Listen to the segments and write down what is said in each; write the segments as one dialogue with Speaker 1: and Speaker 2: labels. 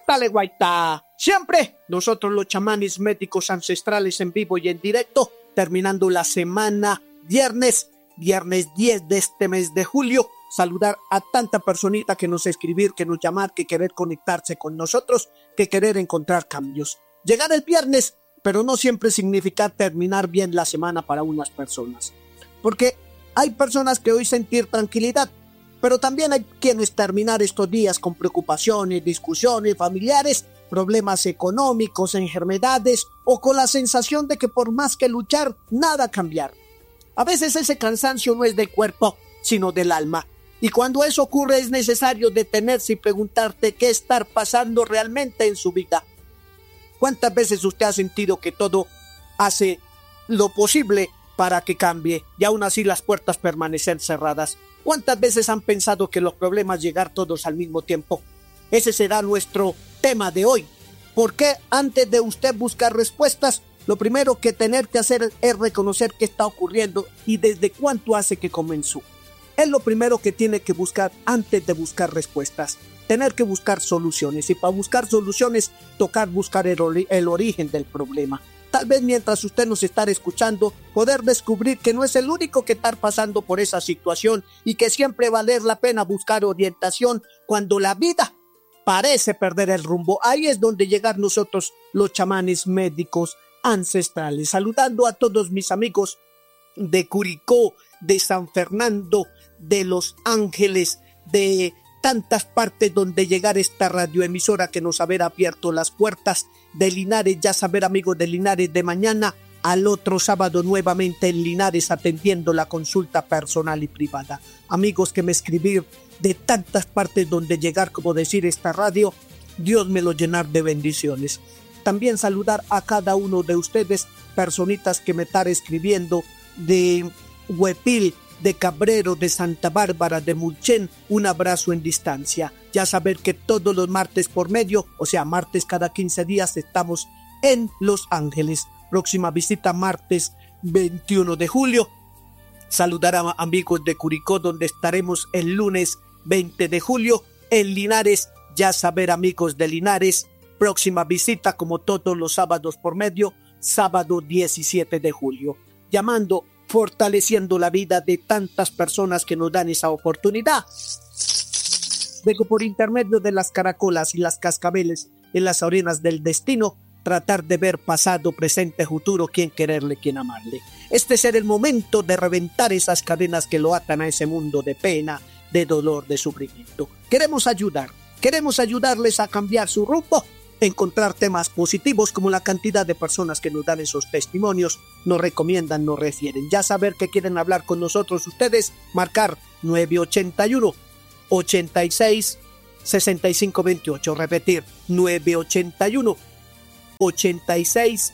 Speaker 1: Dale, guaita. Siempre nosotros los chamanes médicos ancestrales en vivo y en directo, terminando la semana viernes 10 de este mes de julio. Saludar a tanta personita que nos escribir, que nos llamar, que querer conectarse con nosotros, que querer encontrar cambios. Llegar el viernes, pero no siempre significa terminar bien la semana para unas personas. Porque hay personas que hoy sentir tranquilidad, pero también hay quienes terminar estos días con preocupaciones, discusiones familiares, problemas económicos, enfermedades o con la sensación de que por más que luchar, nada cambiar. A veces ese cansancio no es del cuerpo, sino del alma. Y cuando eso ocurre es necesario detenerse y preguntarte qué está pasando realmente en su vida. ¿Cuántas veces usted ha sentido que todo hace lo posible para que cambie y aún así las puertas permanecen cerradas? ¿Cuántas veces han pensado que los problemas llegar todos al mismo tiempo? Ese será nuestro tema de hoy. Porque antes de usted buscar respuestas, lo primero que tener que hacer es reconocer qué está ocurriendo y desde cuánto hace que comenzó. Es lo primero que tiene que buscar antes de buscar respuestas. Tener que buscar soluciones. Y para buscar soluciones, tocar buscar el origen del problema. Tal vez mientras usted nos está escuchando, poder descubrir que no es el único que está pasando por esa situación y que siempre valer la pena buscar orientación cuando la vida parece perder el rumbo. Ahí es donde llegar nosotros, los chamanes médicos ancestrales. Saludando a todos mis amigos de Curicó, de San Fernando, de Los Ángeles, de tantas partes donde llegar esta radioemisora que nos haber abierto las puertas de Linares. Ya saber, amigos de Linares, de mañana al otro sábado nuevamente en Linares atendiendo la consulta personal y privada. Amigos que me escribir de tantas partes donde llegar, como decir esta radio, Dios me lo llenar de bendiciones. También saludar a cada uno de ustedes, personitas que me están escribiendo de Huepil, de Cabrero, de Santa Bárbara, de Mulchen. Un abrazo en distancia. Ya saber que todos los martes por medio, o sea, martes cada 15 días, estamos en Los Ángeles. Próxima visita martes 21 de julio. Saludar a amigos de Curicó, donde estaremos el lunes 20 de julio. En Linares, ya saber, amigos de Linares, próxima visita como todos los sábados por medio, sábado 17 de julio. Llamando, fortaleciendo la vida de tantas personas que nos dan esa oportunidad. Luego, por intermedio de las caracolas y las cascabeles en las arenas del destino, tratar de ver pasado, presente, futuro, quién quererle, quién amarle. Este será el momento de reventar esas cadenas que lo atan a ese mundo de pena, de dolor, de sufrimiento. Queremos ayudarles a cambiar su rumbo, encontrar temas positivos como la cantidad de personas que nos dan esos testimonios, nos recomiendan, nos refieren. Ya saber que quieren hablar con nosotros ustedes, marcar 981 86 65 28, repetir 981 86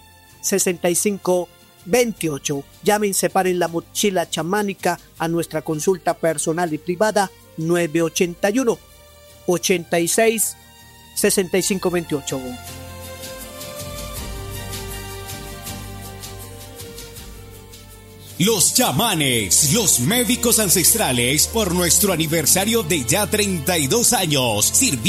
Speaker 1: 65 28. Llamen, separen la mochila chamánica a nuestra consulta personal y privada 981 86 65 28.
Speaker 2: Los chamanes, los médicos ancestrales, por nuestro aniversario de ya 32 años, sirviendo